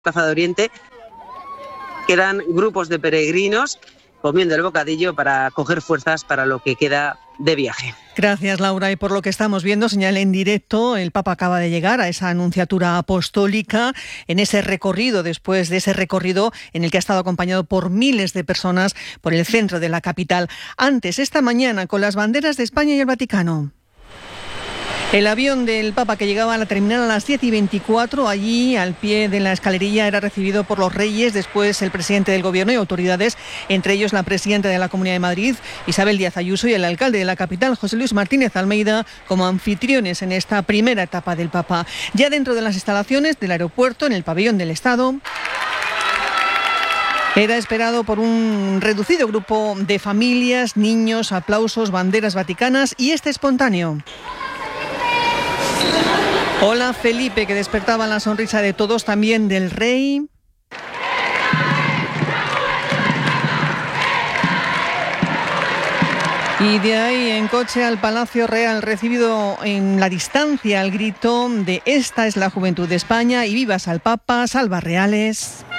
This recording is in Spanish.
Plaza de Oriente, que eran grupos de peregrinos comiendo el bocadillo para coger fuerzas para lo que queda de viaje. Gracias, Laura. Y por lo que estamos viendo, señal en directo, el Papa acaba de llegar a esa anunciatura apostólica, en ese recorrido, después de ese recorrido en el que ha estado acompañado por miles de personas por el centro de la capital. Antes, esta mañana, con las banderas de España y el Vaticano. El avión del Papa, que llegaba a la terminal a las 10:24, allí al pie de la escalerilla, era recibido por los reyes, después el presidente del Gobierno y autoridades, entre ellos la presidenta de la Comunidad de Madrid, Isabel Díaz Ayuso, y el alcalde de la capital, José Luis Martínez Almeida, como anfitriones en esta primera etapa del Papa. Ya dentro de las instalaciones del aeropuerto, en el pabellón del Estado, era esperado por un reducido grupo de familias, niños, aplausos, banderas vaticanas y este espontáneo. Hola Felipe, que despertaba la sonrisa de todos, también del rey. Y de ahí en coche al Palacio Real, recibido en la distancia al grito de "Esta es la juventud de España" y "Vivas al Papa, salva reales".